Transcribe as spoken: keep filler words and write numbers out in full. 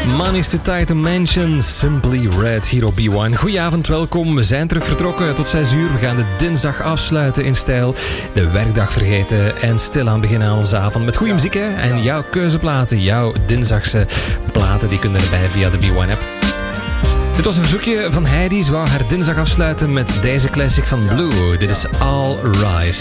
Money's too tight to mention. Simply Red hier op B one. Goedenavond, welkom. We zijn terug vertrokken tot zes uur. We gaan de dinsdag afsluiten in stijl. De werkdag vergeten en stilaan beginnen aan onze avond met goede muziek. Hè? En jouw keuzeplaten, jouw dinsdagse platen, die kunnen erbij via de B one app. Dit was een verzoekje van Heidi. Ze wou haar dinsdag afsluiten met deze classic van Blue. Dit is All Rise.